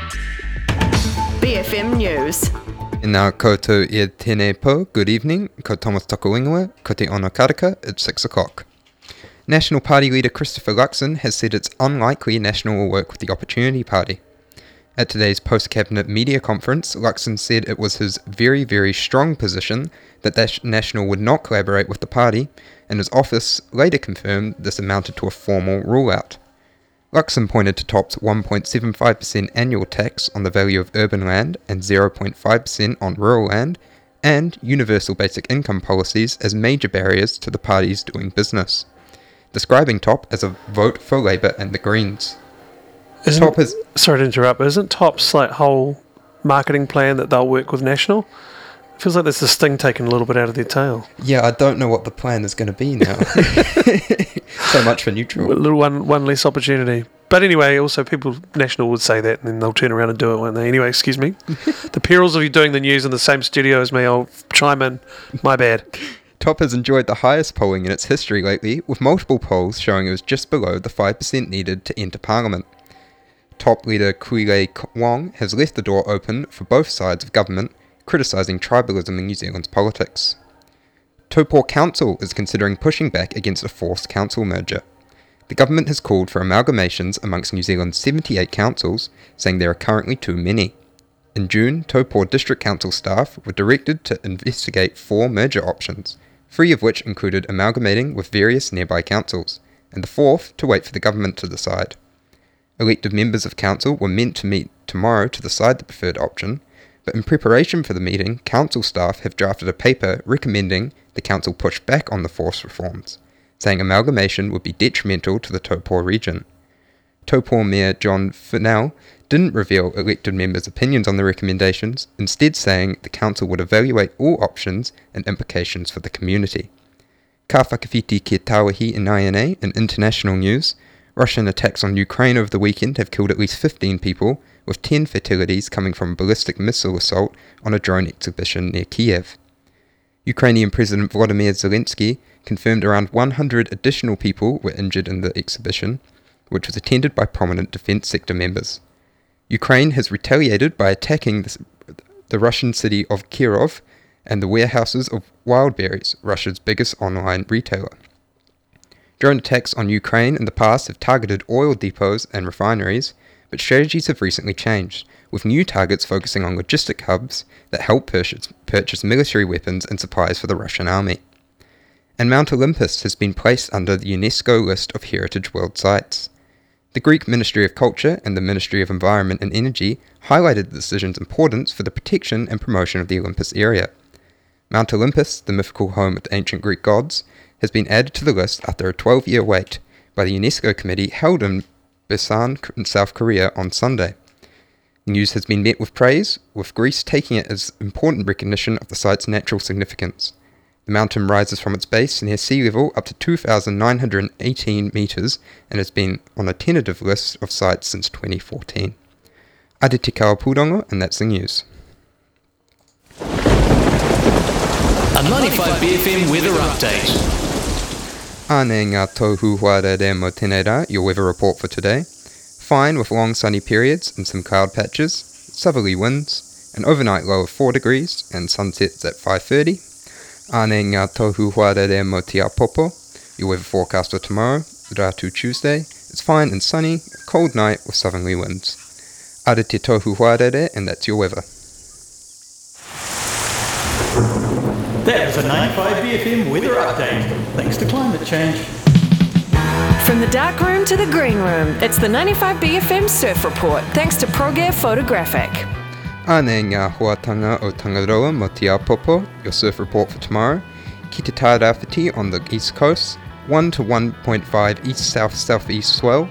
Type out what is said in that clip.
BFM News. Nā koutou e tēnei po, good evening, ko Thomas Tokoingoa, ko te ono karaka, it's 6 o'clock. National Party leader Christopher Luxon has said it's unlikely National will work with the Opportunity Party. At today's post-cabinet media conference, Luxon said it was his very, very strong position that National would not collaborate with the party, and his office later confirmed this amounted to a formal rule-out. Luxon pointed to TOP's 1.75% annual tax on the value of urban land and 0.5% on rural land, and universal basic income policies as major barriers to the parties doing business, describing TOP as a vote for Labour and the Greens. Sorry to interrupt, but isn't TOP's whole marketing plan that they'll work with National? It feels like there's the sting taken a little bit out of their tail. Yeah, I don't know what the plan is going to be now. So much for neutral. A little one less opportunity. But anyway, also National would say that and then they'll turn around and do it, won't they? Anyway, excuse me. The perils of you doing the news in the same studio as me, I'll chime in. My bad. TOP has enjoyed the highest polling in its history lately, with multiple polls showing it was just below the 5% needed to enter Parliament. TOP leader Kuile Wong has left the door open for both sides of government, criticising tribalism in New Zealand's politics. Taupo Council is considering pushing back against a forced council merger. The government has called for amalgamations amongst New Zealand's 78 councils, saying there are currently too many. In June, Taupo District Council staff were directed to investigate 4 merger options, 3 of which included amalgamating with various nearby councils, and the 4th to wait for the government to decide. Elected members of council were meant to meet tomorrow to decide the preferred option, but in preparation for the meeting, council staff have drafted a paper recommending the council push back on the forced reforms, saying amalgamation would be detrimental to the Taupo region. Taupo Mayor John Fennell didn't reveal elected members' opinions on the recommendations, instead saying the council would evaluate all options and implications for the community. Ka whakawhiti ki Tāwahi in INA in international news, Russian attacks on Ukraine over the weekend have killed at least 15 people, with 10 fatalities coming from a ballistic missile assault on a drone exhibition near Kiev. Ukrainian President Volodymyr Zelensky confirmed around 100 additional people were injured in the exhibition, which was attended by prominent defense sector members. Ukraine has retaliated by attacking the Russian city of Kirov and the warehouses of Wildberries, Russia's biggest online retailer. Drone attacks on Ukraine in the past have targeted oil depots and refineries, but strategies have recently changed, with new targets focusing on logistic hubs that help purchase military weapons and supplies for the Russian army. And Mount Olympus has been placed under the UNESCO list of Heritage World Sites. The Greek Ministry of Culture and the Ministry of Environment and Energy highlighted the decision's importance for the protection and promotion of the Olympus area. Mount Olympus, the mythical home of the ancient Greek gods, has been added to the list after a 12-year wait by the UNESCO committee held in Busan in South Korea on Sunday. The news has been met with praise, with Greece taking it as important recognition of the site's natural significance. The mountain rises from its base near sea level up to 2,918 metres and has been on a tentative list of sites since 2014. Ade te Kaupūrongo, and that's the news. A 95BFM weather update. Āne ngā tohu huarere mo tēnei rā, your weather report for today. Fine with long sunny periods and some cloud patches, southerly winds, an overnight low of 4 degrees and sunsets at 5:30. Āne ngā tohu huarere mo te Apopo, your weather forecast for tomorrow, Ratu Tuesday. It's fine and sunny, a cold night with southerly winds. Ade te tohu huarere, and that's your weather. That was a 95BFM weather update. Thanks to climate change. From the dark room to the green room, it's the 95BFM Surf Report, thanks to ProGear Photographic. Āne ngā hoatanga o Tangaroa mo te Apopo, your surf report for tomorrow. Ki te Tairawhiti on the east coast, 1 to 1.5 east-south-southeast swell,